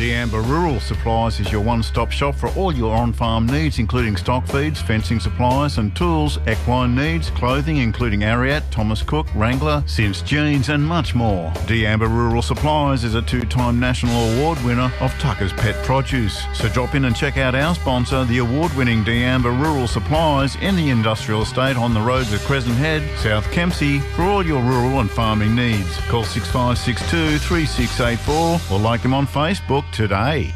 Deamba Rural Supplies is your one-stop shop for all your on-farm needs, including stock feeds, fencing supplies and tools, equine needs, clothing including Ariat, Thomas Cook, Wrangler, Sims Jeans and much more. Deamba Rural Supplies is a two-time national award winner of Tucker's Pet Produce. So drop in and check out our sponsor, the award-winning Deamba Rural Supplies in the industrial estate on the roads of Crescent Head, South Kempsey, for all your rural and farming needs. Call 6562 3684 or like them on Facebook today.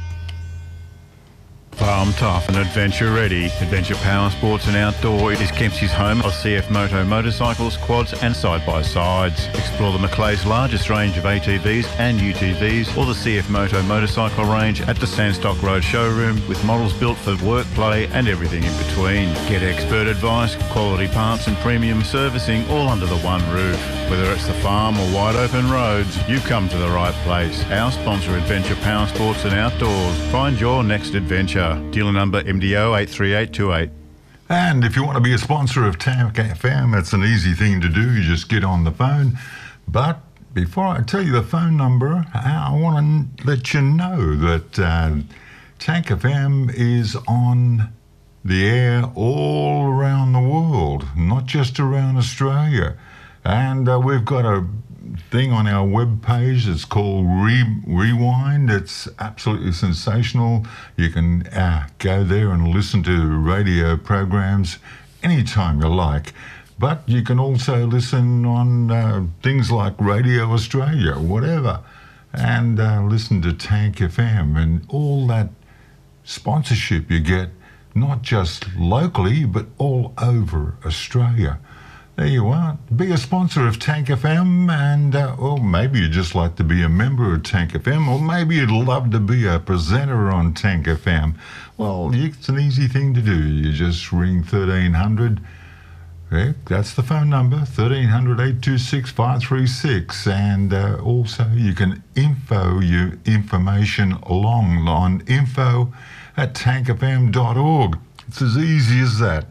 Farm tough and adventure ready. Adventure Power Sports and Outdoor. It is Kempsey's home of CF Moto motorcycles, quads and side-by-sides. Explore the Macleay's largest range of ATVs and UTVs or the CF Moto motorcycle range at the Sandstock Road showroom with models built for work, play and everything in between. Get expert advice, quality parts and premium servicing all under the one roof. Whether it's the farm or wide open roads, you've come to the right place. Our sponsor, Adventure Power Sports and Outdoors. Find your next adventure. Dealer number MDO 83828. And if you want to be a sponsor of TAMC FM, it's an easy thing to do. You just get on the phone. But before I tell you the phone number, I want to let you know that TAMC FM is on the air all around the world, not just around Australia. And we've got a thing on our webpage that's called Rewind. It's absolutely sensational. You can go there and listen to radio programs anytime you like. But you can also listen on things like Radio Australia, whatever, and listen to TAMC FM and all that sponsorship you get, not just locally, but all over Australia. There you are. Be a sponsor of TAMC FM, and or maybe you'd just like to be a member of TAMC FM, or maybe you'd love to be a presenter on TAMC FM. Well, it's an easy thing to do. You just ring 1300. Yeah, that's the phone number, 1300 826 536. And also you can info your information along on info@tankfm.org. It's as easy as that.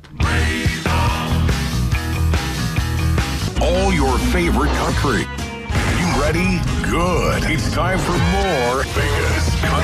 All your favorite country. You ready? Good. It's time for more Vegas